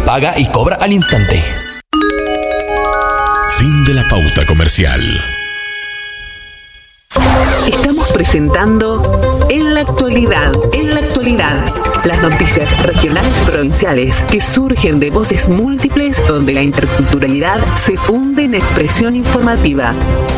paga y cobra al instante. Fin de la pauta comercial. Estamos presentando En la Actualidad. Las noticias regionales y provinciales que surgen de voces múltiples donde la interculturalidad se funde en expresión informativa.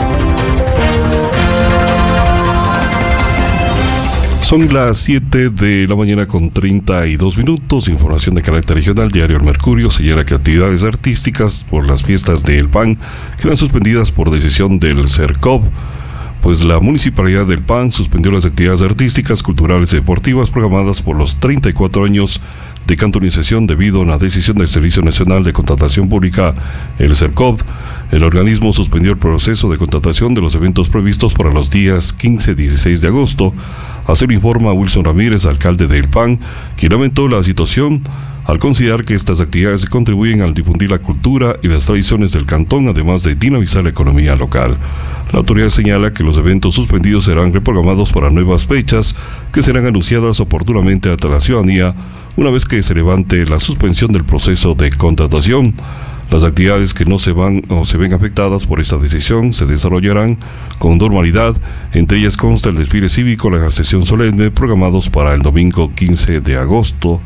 Son las 7 de la mañana con 32 minutos. Información de carácter regional. Diario El Mercurio señala que actividades artísticas por las fiestas del PAN quedan suspendidas por decisión del CERCOV. Pues la Municipalidad del PAN suspendió las actividades artísticas, culturales y deportivas programadas por los 34 años de cantonización debido a una decisión del Servicio Nacional de Contratación Pública, el CERCOV. El organismo suspendió el proceso de contratación de los eventos previstos para los días 15 y 16 de agosto. Así lo informa Wilson Ramírez, alcalde del PAN, quien lamentó la situación al considerar que estas actividades contribuyen al difundir la cultura y las tradiciones del cantón, además de dinamizar la economía local. La autoridad señala que los eventos suspendidos serán reprogramados para nuevas fechas que serán anunciadas oportunamente ante la ciudadanía una vez que se levante la suspensión del proceso de contratación. Las actividades que no se van o se ven afectadas por esta decisión se desarrollarán con normalidad. Entre ellas consta el desfile cívico, la sesión solemne programados para el domingo 15 de agosto.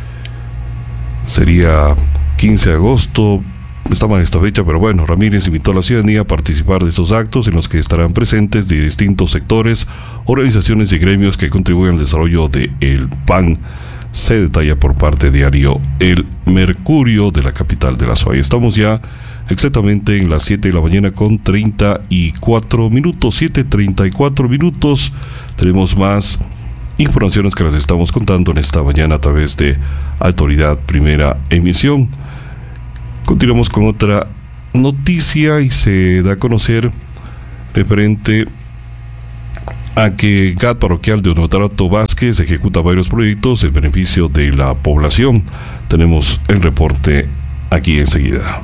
Sería 15 de agosto. Está mal esta fecha, pero bueno, Ramírez invitó a la ciudadanía a participar de estos actos en los que estarán presentes de distintos sectores, organizaciones y gremios que contribuyen al desarrollo de el PAN. Se detalla por parte de Diario El Mercurio de la capital de la SOAI. Estamos ya exactamente en las 7 de la mañana con 34 minutos, 7:34 minutos. Tenemos más informaciones que las estamos contando en esta mañana a través de Autoridad Primera Emisión. Continuamos con otra noticia y se da a conocer referente a que GAT parroquial de Honorato Vázquez ejecuta varios proyectos en beneficio de la población. Tenemos el reporte aquí enseguida.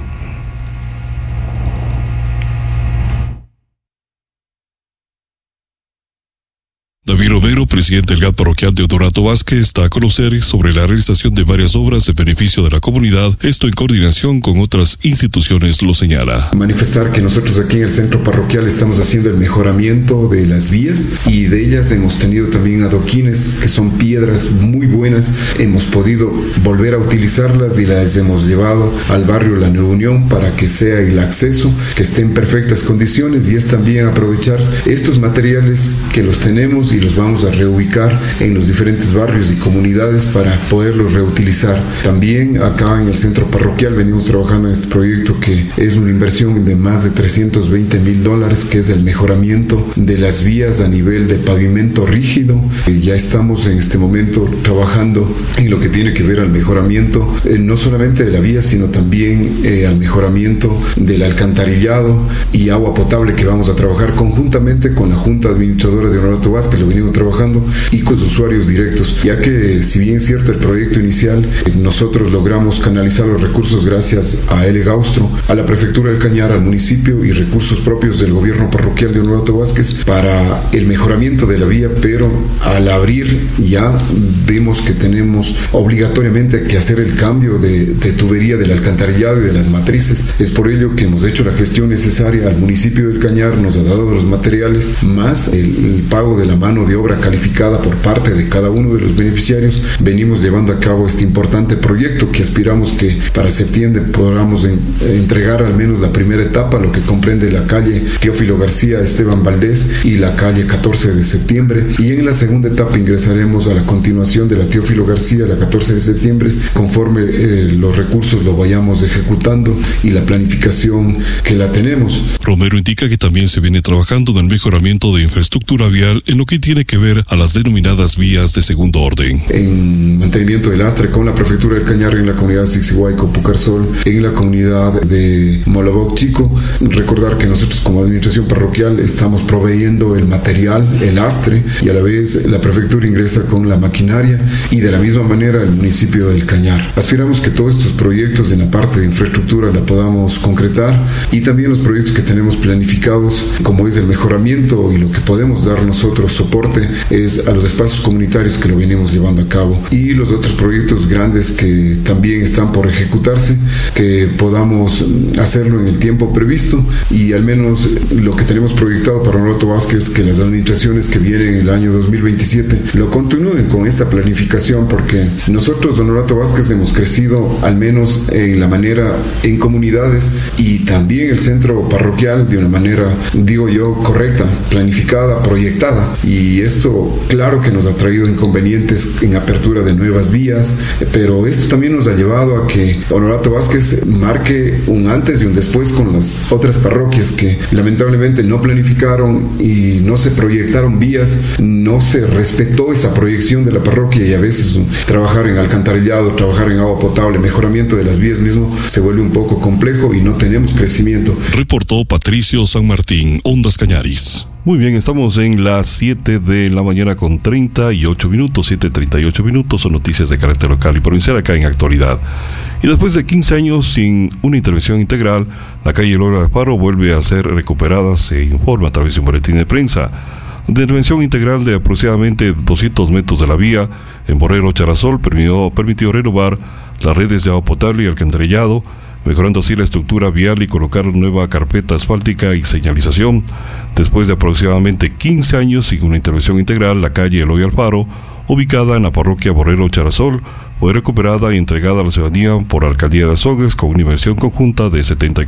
David Romero, presidente del GAT parroquial de Honorato Vázquez, da a conocer sobre la realización de varias obras en beneficio de la comunidad, esto en coordinación con otras instituciones, lo señala. Manifestar que nosotros aquí en el centro parroquial estamos haciendo el mejoramiento de las vías y de ellas hemos tenido también adoquines que son piedras muy buenas, hemos podido volver a utilizarlas y las hemos llevado al barrio La Nueva Unión para que sea el acceso, que esté en perfectas condiciones, y es también aprovechar estos materiales que los tenemos y los vamos a reubicar en los diferentes barrios y comunidades para poderlos reutilizar. También acá en el centro parroquial venimos trabajando en este proyecto que es una inversión de más de $320,000, que es el mejoramiento de las vías a nivel de pavimento rígido. Ya estamos en este momento trabajando en lo que tiene que ver al mejoramiento no solamente de la vía, sino también al mejoramiento del alcantarillado y agua potable, que vamos a trabajar conjuntamente con la Junta Administradora de Honorato Vázquez. Lo venimos trabajando y con los usuarios directos, ya que si bien es cierto el proyecto inicial, nosotros logramos canalizar los recursos gracias a L. Gaustro, a la Prefectura del Cañar, al municipio y recursos propios del gobierno parroquial de Honorato Vázquez para el mejoramiento de la vía, pero al abrir ya vemos que tenemos obligatoriamente que hacer el cambio de tubería del alcantarillado y de las matrices. Es por ello que hemos hecho la gestión necesaria. Al municipio del Cañar nos ha dado los materiales más el pago de la mano de obra calificada por parte de cada uno de los beneficiarios. Venimos llevando a cabo este importante proyecto que aspiramos que para septiembre podamos entregar al menos la primera etapa, lo que comprende la calle Teófilo García Esteban Valdés y la calle 14 de septiembre, y en la segunda etapa ingresaremos a la continuación de la Teófilo García, la 14 de septiembre, conforme los recursos lo vayamos ejecutando y la planificación que la tenemos. Romero indica que también se viene trabajando en el mejoramiento de infraestructura vial en lo que tiene que ver a las denominadas vías de segundo orden. En mantenimiento del lastre con la Prefectura del Cañar en la comunidad de Sixihuayco, Pucarsol, en la comunidad de Molaboc Chico. Recordar que nosotros como administración parroquial estamos proveyendo el material, el lastre, y a la vez la Prefectura ingresa con la maquinaria, y de la misma manera el municipio del Cañar. Aspiramos que todos estos proyectos en la parte de infraestructura la podamos concretar, y también los proyectos que tenemos planificados, como es el mejoramiento y lo que podemos dar nosotros soporte transporte es a los espacios comunitarios que lo venimos llevando a cabo, y los otros proyectos grandes que también están por ejecutarse, que podamos hacerlo en el tiempo previsto, y al menos lo que tenemos proyectado para Honorato Vázquez, que las administraciones que vienen en el año 2027 lo continúen con esta planificación, porque nosotros, Honorato Vázquez, hemos crecido al menos en la manera en comunidades, y también el centro parroquial de una manera, digo yo, correcta, planificada, proyectada, y esto claro que nos ha traído inconvenientes en apertura de nuevas vías, pero esto también nos ha llevado a que Honorato Vázquez marque un antes y un después con las otras parroquias que lamentablemente no planificaron y no se proyectaron vías, no se respetó esa proyección de la parroquia, y a veces trabajar en alcantarillado, trabajar en agua potable, mejoramiento de las vías mismo se vuelve un poco complejo y no tenemos crecimiento. Reportó Patricio San Martín, Ondas Cañaris. Muy bien, estamos en las 7 de la mañana con 38 minutos, 7:38 minutos, son noticias de carácter local y provincial acá en Actualidad. Y después de 15 años sin una intervención integral, la calle Eloy Alfaro vuelve a ser recuperada, se informa a través de un boletín de prensa. De intervención integral de aproximadamente 200 metros de la vía en Borrero Charasol permitió renovar las redes de agua potable y alcantarillado, mejorando así la estructura vial y colocar nueva carpeta asfáltica y señalización. Después de aproximadamente 15 años sin una intervención integral, la calle Eloy Alfaro, ubicada en la parroquia Borrero Charasol, fue recuperada y entregada a la ciudadanía por Alcaldía de Azogues con una inversión conjunta de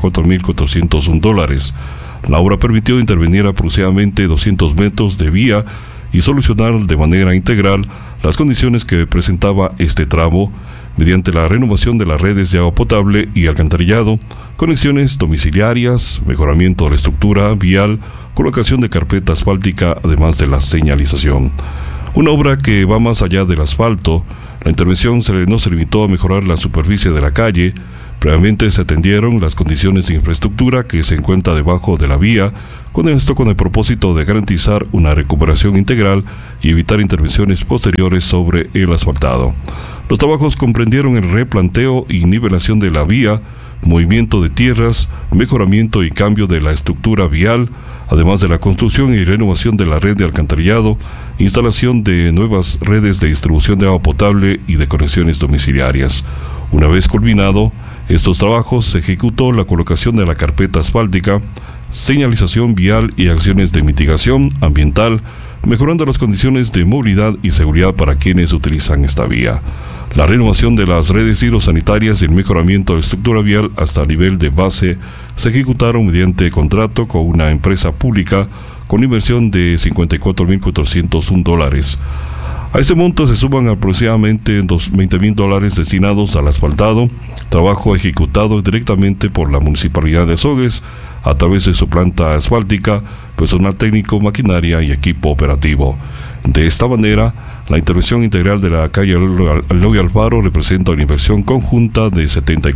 $74,401. La obra permitió intervenir aproximadamente 200 metros de vía y solucionar de manera integral las condiciones que presentaba este tramo, mediante la renovación de las redes de agua potable y alcantarillado, conexiones domiciliarias, mejoramiento de la estructura vial, colocación de carpeta asfáltica, además de la señalización. Una obra que va más allá del asfalto. La intervención no se limitó a mejorar la superficie de la calle. Previamente se atendieron las condiciones de infraestructura que se encuentra debajo de la vía, con el propósito de garantizar una recuperación integral y evitar intervenciones posteriores sobre el asfaltado. Los trabajos comprendieron el replanteo y nivelación de la vía, movimiento de tierras, mejoramiento y cambio de la estructura vial, además de la construcción y renovación de la red de alcantarillado, instalación de nuevas redes de distribución de agua potable y de conexiones domiciliarias. Una vez culminado estos trabajos, se ejecutó la colocación de la carpeta asfáltica, señalización vial y acciones de mitigación ambiental, mejorando las condiciones de movilidad y seguridad para quienes utilizan esta vía. La renovación de las redes hidrosanitarias y el mejoramiento de la estructura vial hasta nivel de base se ejecutaron mediante contrato con una empresa pública con inversión de $54,401. A este monto se suman aproximadamente $20,000 destinados al asfaltado, trabajo ejecutado directamente por la Municipalidad de Azogues a través de su planta asfáltica, personal técnico, maquinaria y equipo operativo. De esta manera, la intervención integral de la calle Eloy Alfaro representa una inversión conjunta de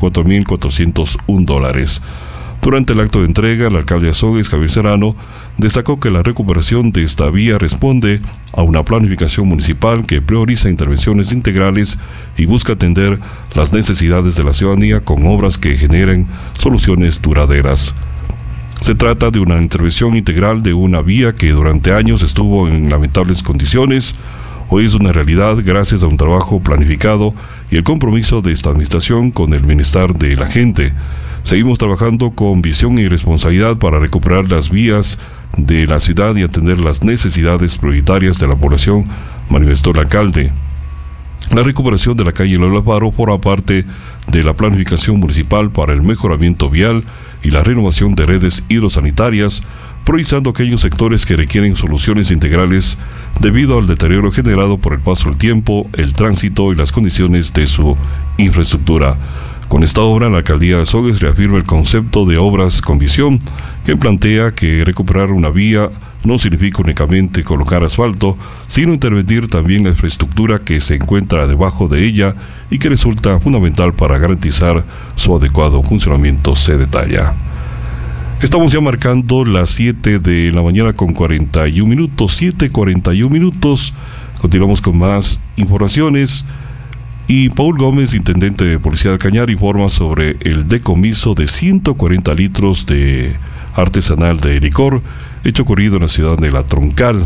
$74,401. Durante el acto de entrega, el alcalde de Azogues, Javier Serrano, destacó que la recuperación de esta vía responde a una planificación municipal que prioriza intervenciones integrales y busca atender las necesidades de la ciudadanía con obras que generen soluciones duraderas. Se trata de una intervención integral de una vía que durante años estuvo en lamentables condiciones. Hoy es una realidad gracias a un trabajo planificado y el compromiso de esta administración con el bienestar de la gente. Seguimos trabajando con visión y responsabilidad para recuperar las vías de la ciudad y atender las necesidades prioritarias de la población, manifestó el alcalde. La recuperación de la calle Eloy Alfaro forma parte de la planificación municipal para el mejoramiento vial y la renovación de redes hidrosanitarias, priorizando aquellos sectores que requieren soluciones integrales debido al deterioro generado por el paso del tiempo, el tránsito y las condiciones de su infraestructura. Con esta obra, la alcaldía de Azogues reafirma el concepto de obras con visión, que plantea que recuperar una vía no significa únicamente colocar asfalto, sino intervenir también la infraestructura que se encuentra debajo de ella y que resulta fundamental para garantizar su adecuado funcionamiento, se detalla. Estamos ya marcando las 7 de la mañana con 41 minutos, 7:41 minutos. Continuamos con más informaciones. Y Paul Gómez, intendente de Policía del Cañar, informa sobre el decomiso de 140 litros de artesanal de licor, hecho ocurrido en la ciudad de La Troncal.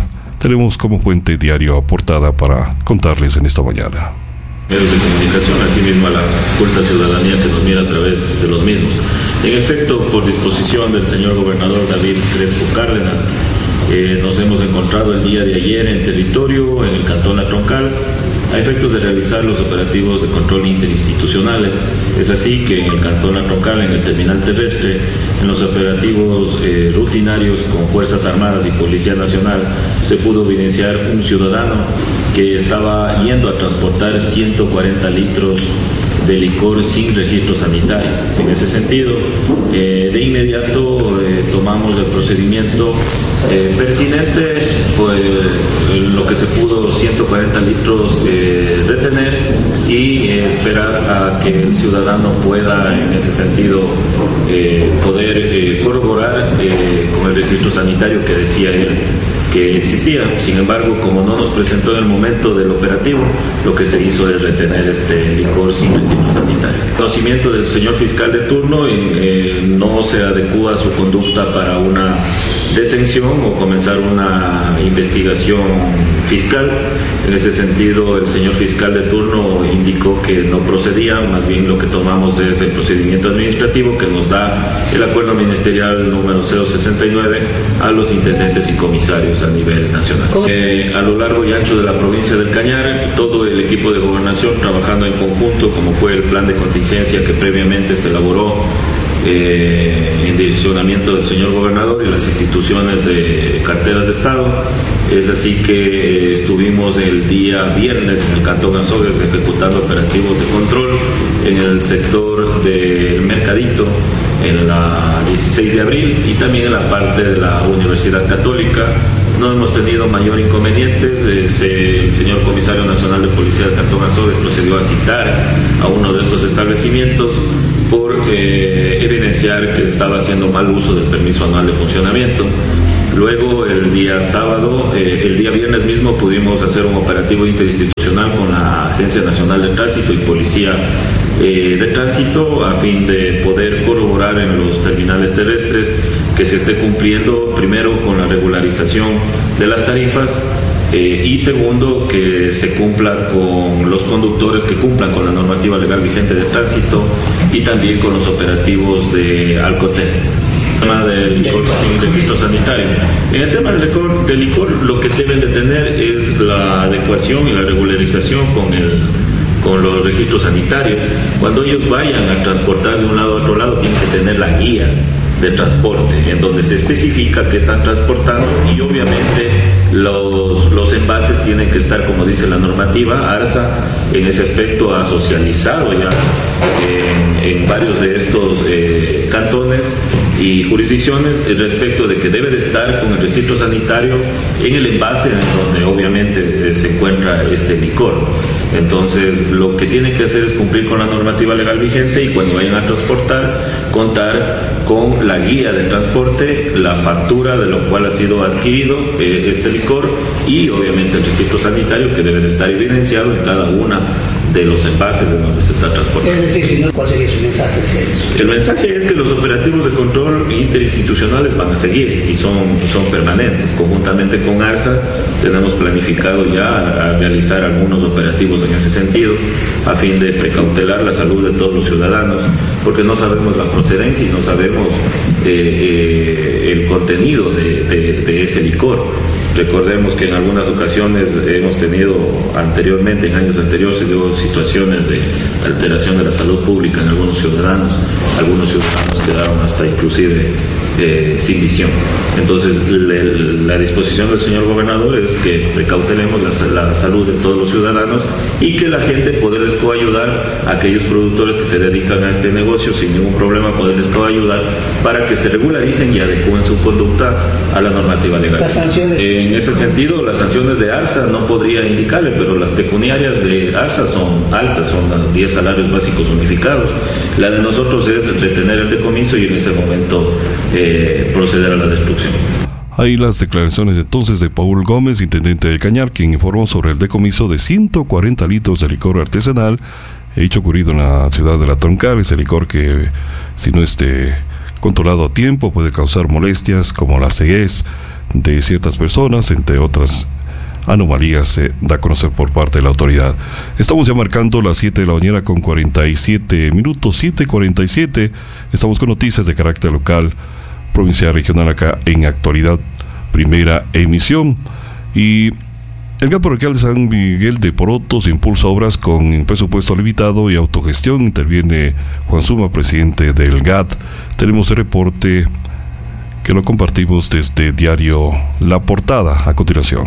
Tenemos como fuente Diario Portada para contarles en esta mañana. Medios de comunicación, así mismo a la culta ciudadanía que nos mira a través de los mismos. En efecto, por disposición del señor gobernador David Crespo Cárdenas, nos hemos encontrado el día de ayer en territorio, en el cantón La Troncal, a efectos de realizar los operativos de control interinstitucionales. Es así que en el cantón La Troncal, en el terminal terrestre, en los operativos rutinarios con Fuerzas Armadas y Policía Nacional, se pudo evidenciar un ciudadano que estaba yendo a transportar 140 litros de licor sin registro sanitario. En ese sentido, de inmediato tomamos el procedimiento pertinente, pues lo que se pudo, 140 litros retener y esperar a que el ciudadano pueda, en ese sentido, poder corroborar con el registro sanitario que decía él que existía. Sin embargo, como no nos presentó en el momento del operativo, lo que se hizo es retener este licor sin registro sanitario. El conocimiento del señor fiscal de turno no se adecúa a su conducta para una detención o comenzar una investigación fiscal. En ese sentido, el señor fiscal de turno indicó que no procedía, más bien lo que tomamos es el procedimiento administrativo que nos da el acuerdo ministerial número 069 a los intendentes y comisarios a nivel nacional. A lo largo y ancho de la provincia del Cañar, todo el equipo de gobernación trabajando en conjunto, como fue el plan de contingencia que previamente se elaboró en direccionamiento del señor gobernador y las instituciones de carteras de Estado. Es así que estuvimos el día viernes en el Cantón Azogues ejecutando operativos de control en el sector del Mercadito, en la 16 de abril y también en la parte de la Universidad Católica. No hemos tenido mayor inconvenientes. El señor comisario nacional de policía del Cantón Azogues procedió a citar a uno de estos establecimientos por evidenciar que estaba haciendo mal uso del permiso anual de funcionamiento. Luego, el día sábado, el día viernes mismo, pudimos hacer un operativo interinstitucional con la Agencia Nacional de Tránsito y Policía de Tránsito a fin de poder corroborar en los terminales terrestres que se esté cumpliendo, primero, con la regularización de las tarifas y segundo, que se cumpla con los conductores que cumplan con la normativa legal vigente de tránsito y también con los operativos de alcotest. El tema del licor sin registro sanitario. En el tema del licor, lo que deben de tener es la adecuación y la regularización con los registros sanitarios. Cuando ellos vayan a transportar de un lado a otro lado, tienen que tener la guía de transporte en donde se especifica que están transportando y obviamente los envases tienen que estar, como dice la normativa. ARSA en ese aspecto ha socializado ya en varios de estos cantones y jurisdicciones respecto de que debe de estar con el registro sanitario en el envase en donde obviamente se encuentra este licor. Entonces, lo que tienen que hacer es cumplir con la normativa legal vigente y cuando vayan a transportar, contar con la guía de transporte, la factura de lo cual ha sido adquirido este licor y obviamente el registro sanitario que debe de estar evidenciado en cada una de los envases en donde se está transportando. Es decir, si no, ¿cuál sería su mensaje? El mensaje es que los operativos de control interinstitucionales van a seguir y son permanentes. Conjuntamente con ARSA tenemos planificado ya a realizar algunos operativos en ese sentido a fin de precautelar la salud de todos los ciudadanos, porque no sabemos la procedencia y no sabemos el contenido de ese licor. Recordemos que en algunas ocasiones hemos tenido anteriormente, en años anteriores, situaciones de alteración de la salud pública en algunos ciudadanos. Algunos ciudadanos quedaron hasta inclusive sin visión. Entonces, la disposición del señor gobernador es que precautelemos la salud de todos los ciudadanos y que la gente poderles coayudar a aquellos productores que se dedican a este negocio sin ningún problema, poderles coayudar para que se regularicen y adecúen su conducta a la normativa legal. En ese sentido, las sanciones de ARSA no podría indicarle, pero las pecuniarias de ARSA son altas, son 10 salarios básicos unificados. La de nosotros es retener el decomiso y en ese momento proceder a la destrucción. Ahí las declaraciones entonces de Paul Gómez, intendente del Cañar, quien informó sobre el decomiso de 140 litros de licor artesanal, hecho ocurrido en la ciudad de La Troncal. Ese licor que, si no controlado a tiempo puede causar molestias como la ceguez de ciertas personas, entre otras anomalías, se da a conocer por parte de la autoridad. Estamos ya marcando las 7 de la mañana con 47 minutos, 7:47. Estamos con noticias de carácter local, provincial, regional, acá en Actualidad, primera emisión. Y el GAT parroquial de San Miguel de Porotos impulsa obras con presupuesto limitado y autogestión. Interviene Juan Zuma, presidente del GAT. Tenemos el reporte que lo compartimos desde Diario La Portada a continuación.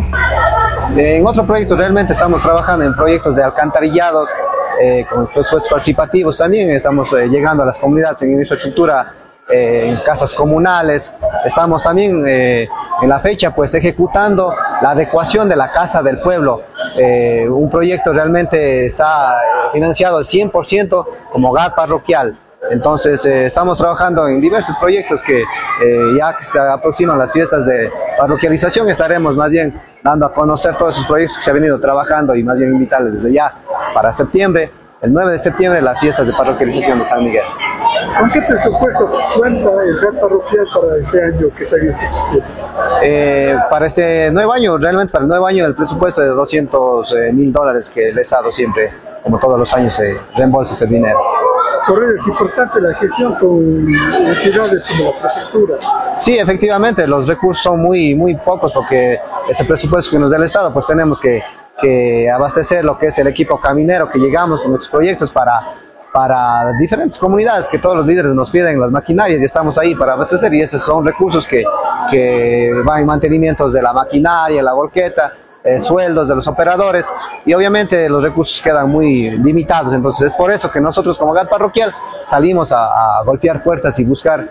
En otro proyecto realmente estamos trabajando en proyectos de alcantarillados, con presupuestos participativos también. Estamos llegando a las comunidades en infraestructura, en casas comunales. Estamos también en la fecha pues ejecutando la adecuación de la Casa del Pueblo. Un proyecto realmente está financiado al 100% como GAT parroquial. Entonces estamos trabajando en diversos proyectos que ya que se aproximan las fiestas de parroquialización, estaremos más bien dando a conocer todos esos proyectos que se han venido trabajando y más bien invitarles desde ya para septiembre, el 9 de septiembre, las fiestas de parroquialización de San Miguel. ¿Con qué presupuesto cuenta el GAT parroquial para este año que está en institución? Para este nuevo año, realmente para el nuevo año, el presupuesto de $200,000 que el Estado siempre, como todos los años, reembolsa ese dinero. Por ello es importante la gestión con entidades como la prefectura. Sí, efectivamente, los recursos son muy pocos porque ese presupuesto que nos da el Estado, pues tenemos que abastecer lo que es el equipo caminero que llegamos con nuestros proyectos para diferentes comunidades que todos los líderes nos piden las maquinarias y estamos ahí para abastecer, y esos son recursos que van en mantenimientos de la maquinaria, la volqueta, sueldos de los operadores, y obviamente los recursos quedan muy limitados. Entonces es por eso que nosotros como GAT parroquial salimos a golpear puertas y buscar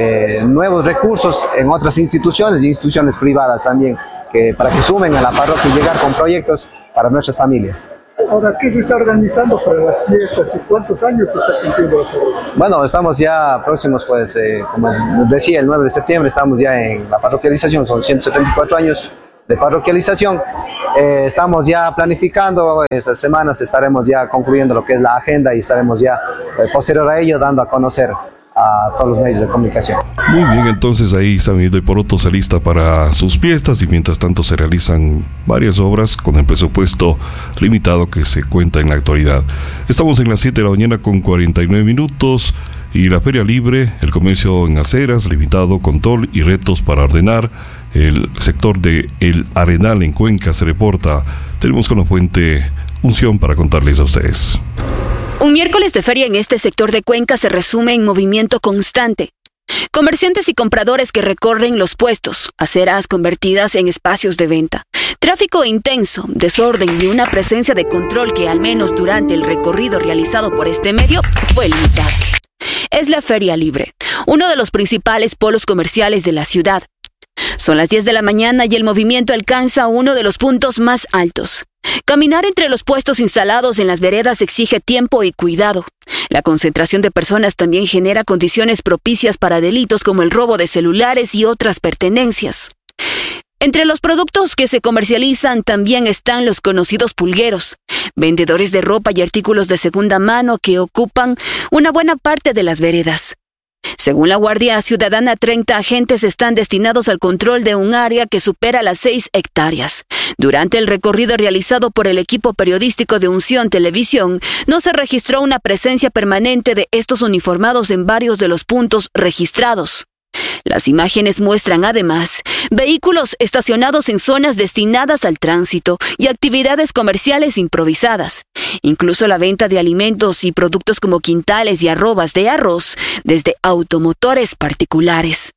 nuevos recursos en otras instituciones y instituciones privadas también, para que sumen a la parroquia y llegar con proyectos para nuestras familias. Ahora, ¿qué se está organizando para las fiestas y cuántos años se está cumpliendo la parroquia? Bueno, estamos ya próximos, pues, como decía, el 9 de septiembre estamos ya en la parroquialización, son 174 años de parroquialización. Estamos ya planificando, estas semanas estaremos ya concluyendo lo que es la agenda y estaremos ya posterior a ello dando a conocer a todos los medios de comunicación. Muy bien, entonces ahí San Miguel de Porotos se lista para sus fiestas y mientras tanto se realizan varias obras con el presupuesto limitado que se cuenta en la actualidad. Estamos en las 7 de la mañana con 49 minutos y la Feria Libre, el comercio en aceras, limitado, control y retos para ordenar. El sector de El Arenal en Cuenca se reporta. Tenemos con la fuente Unción para contarles a ustedes. Un miércoles de feria en este sector de Cuenca se resume en movimiento constante. Comerciantes y compradores que recorren los puestos, aceras convertidas en espacios de venta. Tráfico intenso, desorden y una presencia de control que al menos durante el recorrido realizado por este medio fue limitada. Es la Feria Libre, uno de los principales polos comerciales de la ciudad. Son las 10 de la mañana y el movimiento alcanza uno de los puntos más altos. Caminar entre los puestos instalados en las veredas exige tiempo y cuidado. La concentración de personas también genera condiciones propicias para delitos como el robo de celulares y otras pertenencias. Entre los productos que se comercializan también están los conocidos pulgueros, vendedores de ropa y artículos de segunda mano que ocupan una buena parte de las veredas. Según la Guardia Ciudadana, 30 agentes están destinados al control de un área que supera las 6 hectáreas. Durante el recorrido realizado por el equipo periodístico de Unción Televisión, no se registró una presencia permanente de estos uniformados en varios de los puntos registrados. Las imágenes muestran además vehículos estacionados en zonas destinadas al tránsito y actividades comerciales improvisadas. Incluso la venta de alimentos y productos como quintales y arrobas de arroz desde automotores particulares.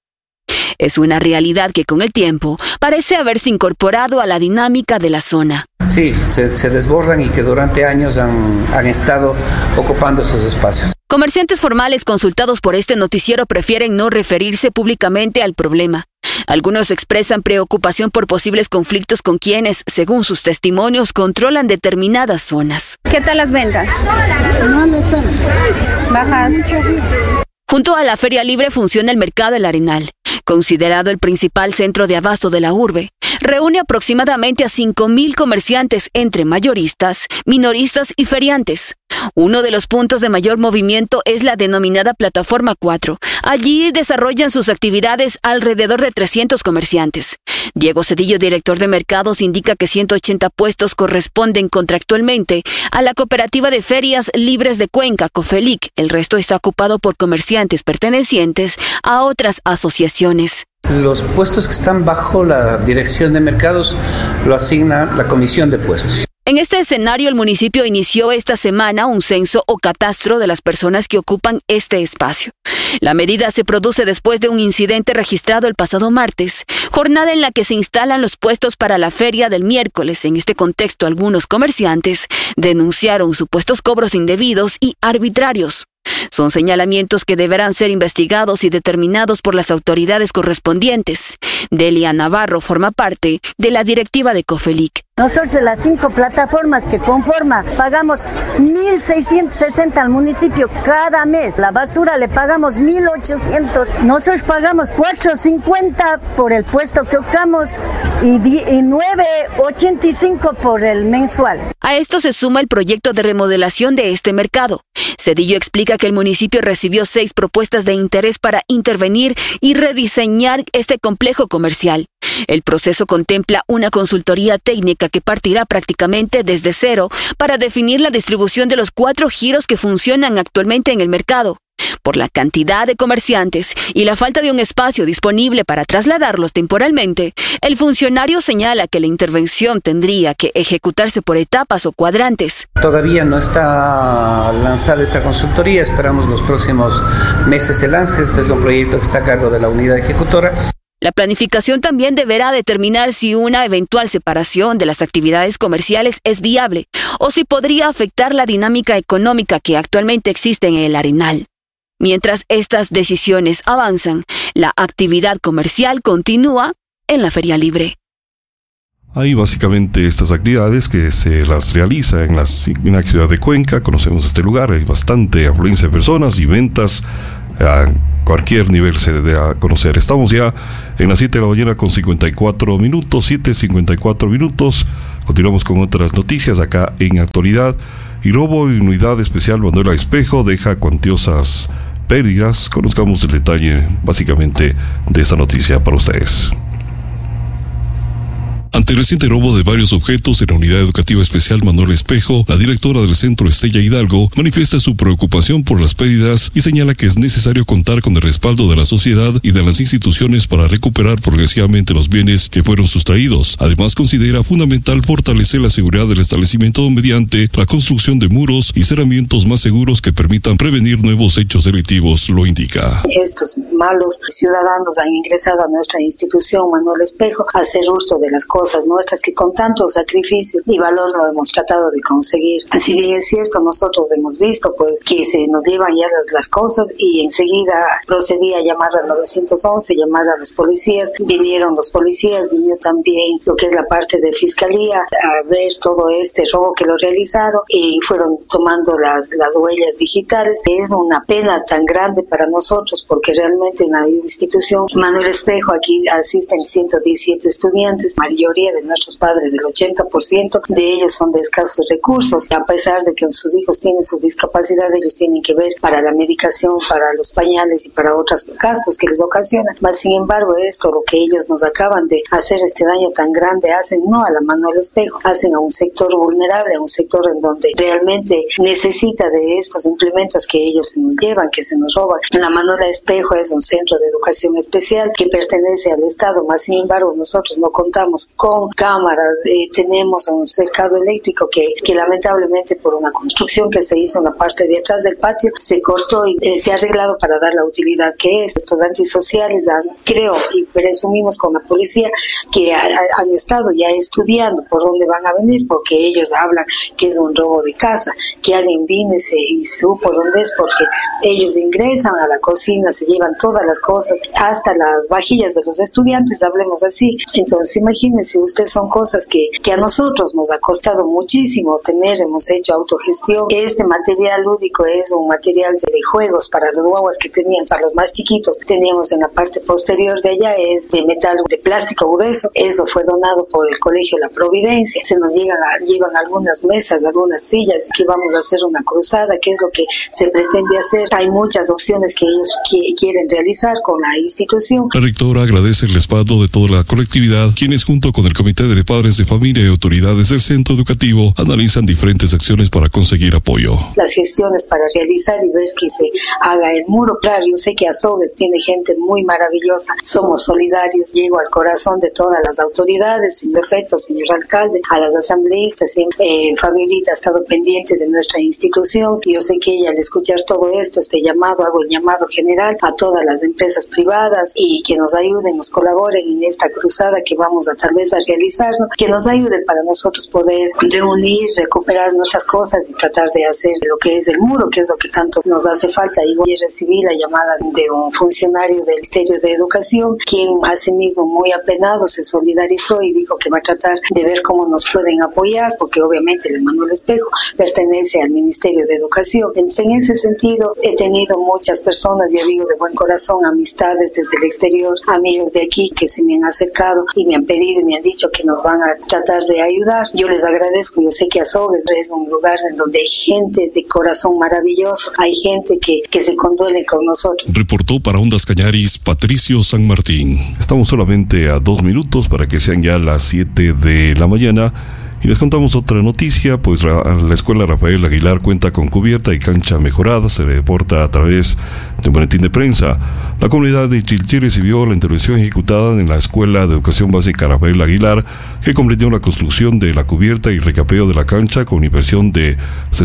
Es una realidad que con el tiempo parece haberse incorporado a la dinámica de la zona. Sí, se desbordan y que durante años han estado ocupando esos espacios. Comerciantes formales consultados por este noticiero prefieren no referirse públicamente al problema. Algunos expresan preocupación por posibles conflictos con quienes, según sus testimonios, controlan determinadas zonas. ¿Qué tal las ventas? Bajas. Junto a la Feria Libre funciona el Mercado El Arenal, considerado el principal centro de abasto de la urbe. reúne aproximadamente a 5.000 comerciantes entre mayoristas, minoristas y feriantes. Uno de los puntos de mayor movimiento es la denominada Plataforma 4. Allí desarrollan sus actividades alrededor de 300 comerciantes. Diego Cedillo, director de mercados, indica que 180 puestos corresponden contractualmente a la Cooperativa de Ferias Libres de Cuenca, COFELIC. El resto está ocupado por comerciantes pertenecientes a otras asociaciones. Los puestos que están bajo la dirección de mercados lo asigna la Comisión de Puestos. En este escenario, el municipio inició esta semana un censo o catastro de las personas que ocupan este espacio. La medida se produce después de un incidente registrado el pasado martes, jornada en la que se instalan los puestos para la feria del miércoles. En este contexto, algunos comerciantes denunciaron supuestos cobros indebidos y arbitrarios. Son señalamientos que deberán ser investigados y determinados por las autoridades correspondientes. Delia Navarro forma parte de la directiva de COFELIC. Nosotros de las 5 plataformas que conforman pagamos 1.660 al municipio cada mes. La basura le pagamos 1.800. Nosotros pagamos 4.50 por el puesto que ocupamos y 9.85 por el mensual. A esto se suma el proyecto de remodelación de este mercado. Cedillo explica que el municipio recibió 6 propuestas de interés para intervenir y rediseñar este complejo comercial. El proceso contempla una consultoría técnica que partirá prácticamente desde cero para definir la distribución de los 4 giros que funcionan actualmente en el mercado. Por la cantidad de comerciantes y la falta de un espacio disponible para trasladarlos temporalmente, el funcionario señala que la intervención tendría que ejecutarse por etapas o cuadrantes. Todavía no está lanzada esta consultoría, esperamos los próximos meses se lance. Este es un proyecto que está a cargo de la unidad ejecutora. La planificación también deberá determinar si una eventual separación de las actividades comerciales es viable o si podría afectar la dinámica económica que actualmente existe en el Arenal. Mientras estas decisiones avanzan, la actividad comercial continúa en la Feria Libre. Hay básicamente estas actividades que se las realiza en la ciudad de Cuenca. Conocemos este lugar, hay bastante afluencia de personas y ventas a cualquier nivel se debe a conocer. Estamos ya en las 7 de la mañana con 54 minutos, 7:54 minutos. Continuamos con otras noticias acá en Actualidad. Y robo en unidad especial Manuel Espejo deja cuantiosas pérdidas. Conozcamos el detalle básicamente de esta noticia para ustedes. Ante el reciente robo de varios objetos en la Unidad Educativa Especial Manuel Espejo, la directora del Centro Estella Hidalgo manifiesta su preocupación por las pérdidas y señala que es necesario contar con el respaldo de la sociedad y de las instituciones para recuperar progresivamente los bienes que fueron sustraídos. Además, considera fundamental fortalecer la seguridad del establecimiento mediante la construcción de muros y cerramientos más seguros que permitan prevenir nuevos hechos delictivos, lo indica. Estos malos ciudadanos han ingresado a nuestra institución Manuel Espejo a hacer uso de las cosas nuestras que con tanto sacrificio y valor lo hemos tratado de conseguir. Si bien es cierto, nosotros hemos visto pues que se nos llevan ya las cosas y enseguida procedí a llamar al 911, llamar a los policías. Vinieron los policías, vino también lo que es la parte de fiscalía a ver todo este robo que lo realizaron y fueron tomando las huellas digitales. Es una pena tan grande para nosotros porque realmente en la institución Manuel Espejo aquí asisten 117 estudiantes, mayoría de nuestros padres, del 80% de ellos son de escasos recursos. A pesar de que sus hijos tienen su discapacidad, ellos tienen que ver para la medicación, para los pañales y para otros gastos que les ocasionan. Mas, sin embargo, esto, lo que ellos nos acaban de hacer, este daño tan grande, hacen no a la Manuel Espejo, hacen a un sector vulnerable, a un sector en donde realmente necesita de estos implementos que ellos se nos llevan, que se nos roban. La Manuel Espejo es un centro de educación especial que pertenece al Estado, mas sin embargo nosotros no contamos con cámaras, tenemos un cercado eléctrico que lamentablemente por una construcción que se hizo en la parte de atrás del patio se cortó y se ha arreglado para dar la utilidad que es. Estos antisociales creo y presumimos con la policía que han estado ya estudiando por dónde van a venir, porque ellos hablan que es un robo de casa, que alguien vino y supo dónde es, porque ellos ingresan a la cocina, se llevan todas las cosas, hasta las vajillas de los estudiantes, hablemos así. Entonces imagínense dice usted, son cosas que a nosotros nos ha costado muchísimo tener, hemos hecho autogestión. Este material lúdico es un material de juegos para los guaguas que tenían, para los más chiquitos. Teníamos en la parte posterior de allá, es de metal, de plástico grueso. Eso fue donado por el Colegio La Providencia. Se nos llevan algunas mesas, algunas sillas, que vamos a hacer una cruzada, que es lo que se pretende hacer. Hay muchas opciones que ellos quieren realizar con la institución. La rectora agradece el respaldo de toda la colectividad, quienes junto con el Comité de Padres de Familia y autoridades del centro educativo analizan diferentes acciones para conseguir apoyo. Las gestiones para realizar y ver que se haga el muro. Claro, yo sé que Azogues tiene gente muy maravillosa, somos solidarios, llego al corazón de todas las autoridades, señor prefecto, señor alcalde, a las asambleístas, Fabiola ha estado pendiente de nuestra institución, y yo sé que ella al escuchar todo esto, hago el llamado general a todas las empresas privadas y que nos ayuden, nos colaboren en esta cruzada que vamos a tal vez a realizar, ¿no? Que nos ayuden para nosotros poder reunir, recuperar nuestras cosas y tratar de hacer lo que es el muro, que es lo que tanto nos hace falta. Y recibí la llamada de un funcionario del Ministerio de Educación, quien asimismo muy apenado se solidarizó y dijo que va a tratar de ver cómo nos pueden apoyar, porque obviamente el Manuel Espejo pertenece al Ministerio de Educación. Entonces, en ese sentido, he tenido muchas personas, y amigos de buen corazón, amistades desde el exterior, amigos de aquí que se me han acercado y me han pedido y me han dicho que nos van a tratar de ayudar. Yo les agradezco. Yo sé que Azogues es un lugar en donde hay gente de corazón maravilloso, hay gente que se conduele con nosotros. Reportó para Ondas Cañaris Patricio San Martín. Estamos solamente a 2 minutos para que sean ya las 7 de la mañana. Y les contamos otra noticia, pues la Escuela Rafael Aguilar cuenta con cubierta y cancha mejorada, se reporta a través de un boletín de prensa. La comunidad de Chilchí recibió la intervención ejecutada en la Escuela de Educación Básica Rafael Aguilar, que comprendió la construcción de la cubierta y recapeo de la cancha con inversión de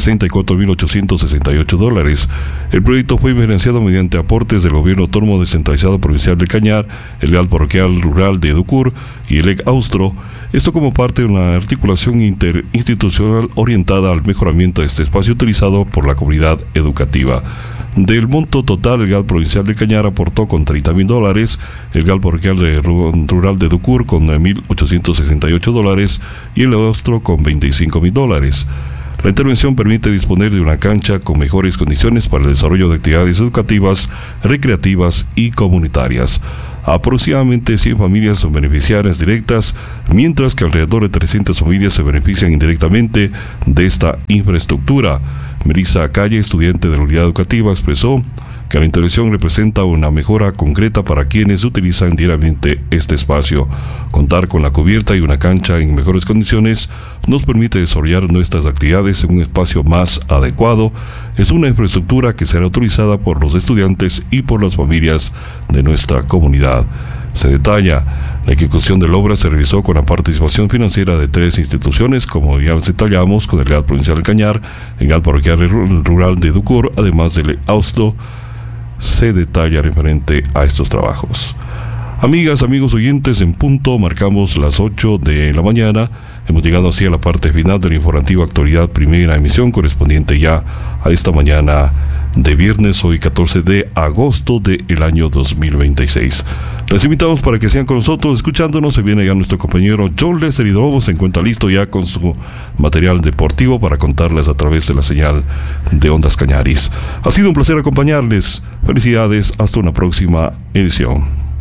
$64,868. El proyecto fue financiado mediante aportes del Gobierno Autónomo Descentralizado Provincial de Cañar, el Real Parroquial Rural de Educur y el EC Austro. Esto como parte de una articulación interinstitucional orientada al mejoramiento de este espacio utilizado por la comunidad educativa. Del monto total, el GAL Provincial de Cañar aportó con $30,000, el GAL Parroquial Rural de Educur con $1,868 y el Austro con $25,000. La intervención permite disponer de una cancha con mejores condiciones para el desarrollo de actividades educativas, recreativas y comunitarias. Aproximadamente 100 familias son beneficiarias directas, mientras que alrededor de 300 familias se benefician indirectamente de esta infraestructura. Melissa Calle, estudiante de la unidad educativa, expresó que la intervención representa una mejora concreta para quienes utilizan diariamente este espacio. Contar con la cubierta y una cancha en mejores condiciones nos permite desarrollar nuestras actividades en un espacio más adecuado. Es una infraestructura que será utilizada por los estudiantes y por las familias de nuestra comunidad. Se detalla, la ejecución de la obra se realizó con la participación financiera de 3 instituciones, como ya les detallamos, con el GAL Provincial del Cañar, el GAL Parroquial Rural de Educur, además del Austro. Se detalla referente a estos trabajos. Amigas, amigos oyentes, en punto marcamos las 8 de la mañana. Hemos llegado así a la parte final de la informativa Actualidad, primera emisión, correspondiente ya a esta mañana de viernes, hoy 14 de agosto del año 2026. Les invitamos para que sean con nosotros escuchándonos. Se viene ya nuestro compañero John Lester Hidrobo, se encuentra listo ya con su material deportivo para contarles a través de la señal de Ondas Cañaris. Ha sido un placer acompañarles. Felicidades, hasta una próxima edición.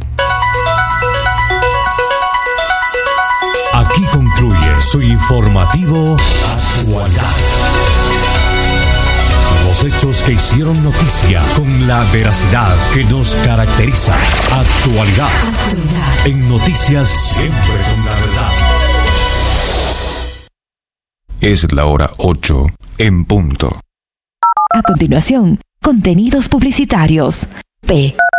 Aquí concluye su informativo Actualidad. Los hechos que hicieron noticia con la veracidad que nos caracteriza. Actualidad. En noticias siempre con la verdad. Es la hora 8 en punto. A continuación, contenidos publicitarios. P.